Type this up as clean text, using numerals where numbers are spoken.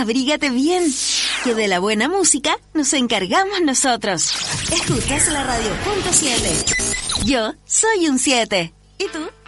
abrígate bien, que de la buena música nos encargamos nosotros. Escuchas la radio .7. Yo soy un 7. ¿Y tú?